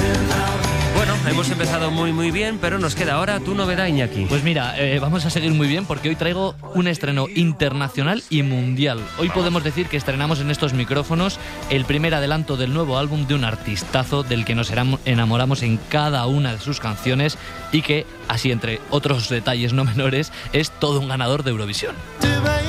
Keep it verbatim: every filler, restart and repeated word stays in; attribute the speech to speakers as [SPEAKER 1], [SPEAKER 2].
[SPEAKER 1] Bueno, hemos empezado muy muy bien, pero nos queda ahora tu novedad, Iñaki.
[SPEAKER 2] Pues mira, eh, vamos a seguir muy bien porque hoy traigo un estreno internacional y mundial. Hoy podemos decir que estrenamos en estos micrófonos el primer adelanto del nuevo álbum de un artistazo del que nos enamoramos en cada una de sus canciones y que, así entre otros detalles no menores, es todo un ganador de Eurovisión.